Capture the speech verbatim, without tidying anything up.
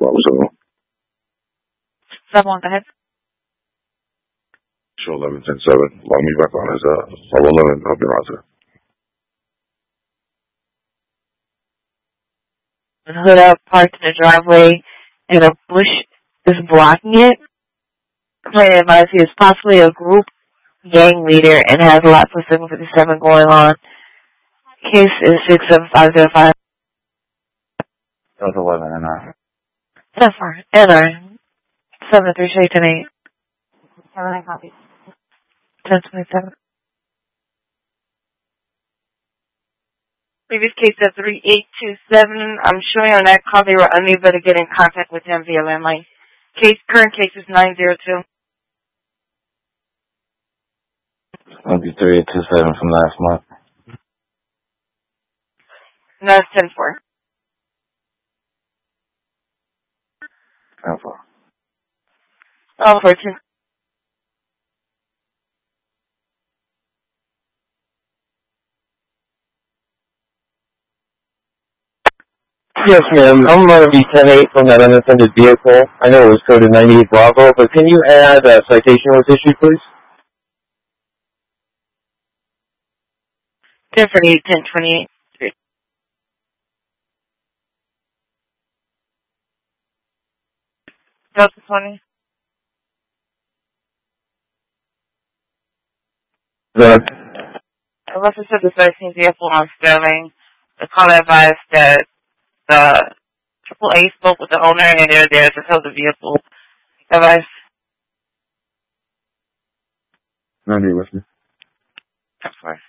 What was it? seven one, go ahead. Show eleven ten seven. Log me back on as uh, level eleven. I'll be around And hood up, parked in the driveway, and a bush is blocking it. Plaintiff advised he is possibly a group gang leader and has lots of seven fifty-seven going on. Case is six seven five zero five. That was eleven N R. That's fine. N R. seven three eight ten eight. Seven, I copy. ten twenty-seven. Previous case at three eight two seven. I'm showing on that call they were unable to get in contact with him via landline. Case, current case is nine zero two. That'll be three eight two seven from last month. No, it's ten four. ten four. Oh, fourteen. Yes, ma'am. I'm going to be ten eight from that unattended vehicle. I know it was coded ninety-eight Bravo, but can you add a citation was issued, please? ten forty-eight, ten twenty-eight. Delta twenty. The Unless it said the thirteenth vehicle on Sterling, the call advised that the triple A spoke with the owner and they're there to tow the vehicle. Advice. ninety-eight with me. Of course.